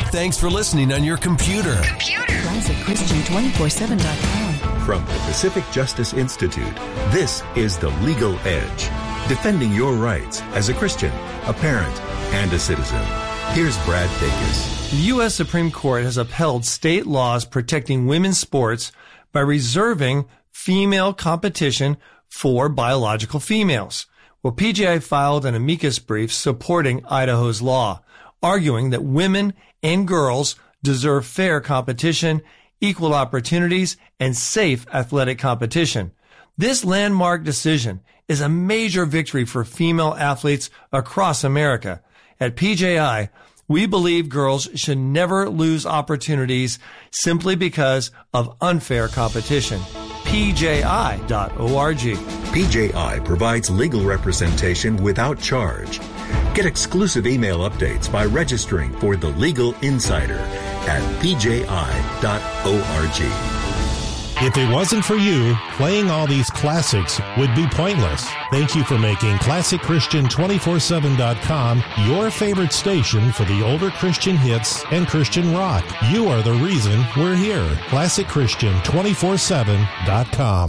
Thanks for listening on your computer. ClassicChristian247.com. From the Pacific Justice Institute, this is The Legal Edge, defending your rights as a Christian, a parent, and a citizen. Here's Brad Dacus. The U.S. Supreme Court has upheld state laws protecting women's sports by reserving female competition for biological females. Well, PJI filed an amicus brief supporting Idaho's law, arguing that women and girls deserve fair competition, equal opportunities, and safe athletic competition. This landmark decision is a major victory for female athletes across America. At PJI, we believe girls should never lose opportunities simply because of unfair competition. PJI.org. PJI provides legal representation without charge. Get exclusive email updates by registering for The Legal Insider at PJI.org. If it wasn't for you, playing all these classics would be pointless. Thank you for making ClassicChristian247.com your favorite station for the older Christian hits and Christian rock. You are the reason we're here. ClassicChristian247.com.